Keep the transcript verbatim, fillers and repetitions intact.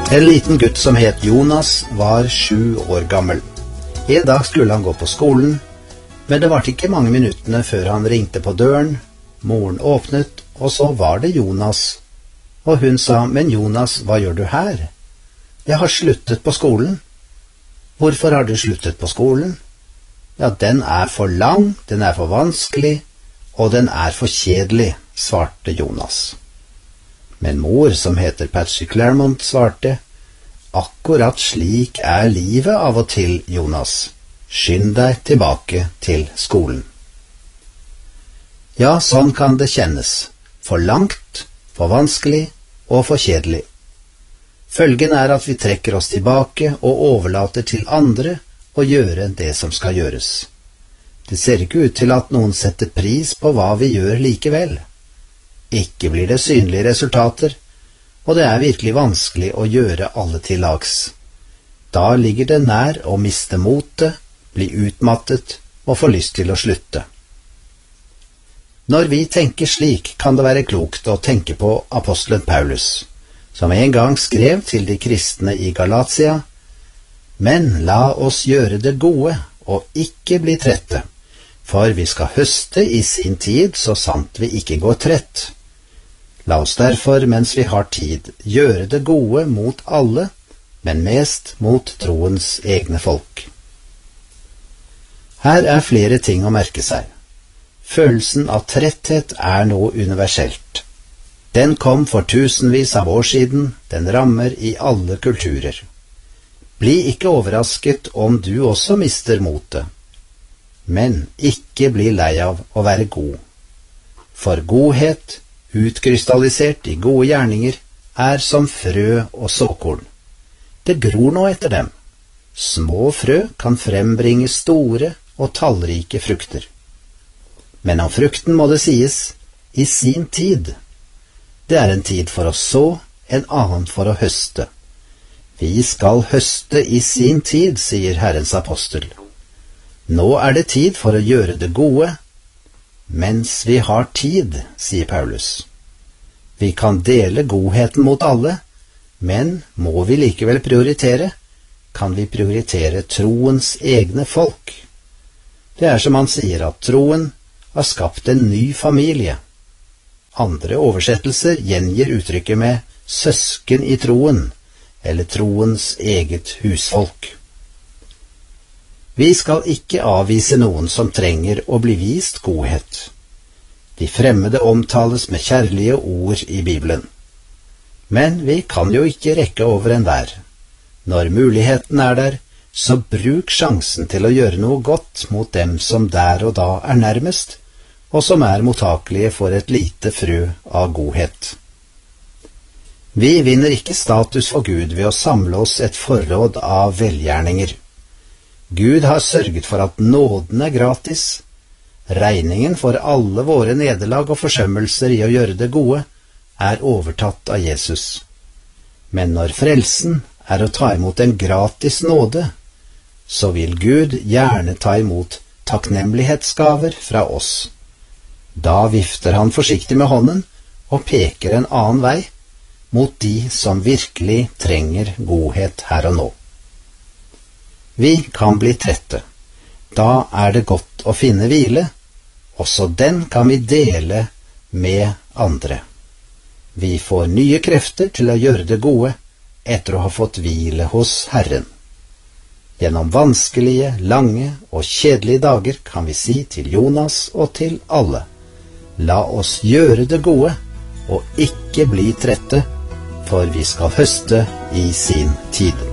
En liten gutt som het Jonas var sju år gammel. En dag skulle han gå på skolen, men det var ikke mange minuttene før han ringte på døren. Moren åpnet, og så var det Jonas. Og hun sa, «Men Jonas, hva gjør du her?» «Jeg har sluttet på skolen.» «Hvorfor har du sluttet på skolen?» «Ja, den er for lang, den er for vanskelig, og den er for kjedelig», svarte Jonas. Men mor, som heter Patsy Claremont, svarte, «Akkurat slik er livet av og til, Jonas. Skynd deg tilbake til skolen.» Ja, sånn kan det kjennes. For langt, for vanskelig og for kjedelig. Følgen er at vi trekker oss tilbake og overlater til andre å gjøre det som skal gjøres. Det ser ikke ut til at noen setter pris på hva vi gjør likevel. Ikke blir det synlige resultater, og det er virkelig vanskelig å gjøre alle til lags. Da ligger det nær å miste motet, bli utmattet og få lyst til å slutte. Når vi tenker slik, kan det være klokt å tenke på apostelen Paulus, som en gang skrev til de kristne i Galatia, «Men la oss gjøre det gode, og ikke bli trette, for vi skal høste i sin tid, så sant vi ikke går trett. La oss derfor, mens vi har tid, gjøre det gode mot alle, men mest mot troens egne folk.» Her er flere ting å merke seg. Følelsen av tretthet er noe universelt. Den kom for tusenvis av år siden, den rammer i alle kulturer. Bli ikke overrasket om du også mister motet. Men ikke bli lei av å være god. For godhet, utkrystallisert i gode gjerninger, er som frø og såkorn. Det gror nå etter dem. Små frø kan frembringe store og tallrike frukter. Men om frukten må det sies, i sin tid. Det er en tid for å så, en annen for å høste. Vi skal høste i sin tid, sier Herrens apostel. Nå er det tid for å gjøre det gode, mens vi har tid, sier Paulus. Vi kan dele godheten mot alle, men må vi likevel prioritere? Kan vi prioritere troens egne folk? Det er som han sier at troen har skapt en ny familie. Andre oversettelser gjengir uttrykket med søsken i troen, eller troens eget husfolk. Vi skal ikke avvise noen som trenger å bli vist godhet. De fremmede omtales med kjærlige ord i Bibelen. Men vi kan jo ikke rekke over enhver. Når muligheten er der, så bruk sjansen til å gjøre noe godt mot dem som der og da er nærmest, og som er mottakelige for et lite frø av godhet. Vi vinner ikke status for Gud ved å samle oss et forråd av velgjerninger. Gud har sørget for at nåden er gratis. Regningen for alle våre nederlag og forsømmelser i å gjøre det gode er overtatt av Jesus. Men når frelsen er å ta imot en gratis nåde, så vil Gud gjerne ta imot takknemlighetsgaver fra oss. Da vifter han forsiktig med hånden og peker en annen vei mot de som virkelig trenger godhet her og nå. Vi kan bli trette. Da er det godt å finne hvile. Også den kan vi dele med andre. Vi får nye krefter til å gjøre det gode etter å ha fått hvile hos Herren. Gjennom vanskelige, lange og kjedelige dager kan vi si til Jonas og til alle: La oss gjøre det gode, og ikke bli trette, for vi skal høste i sin tid.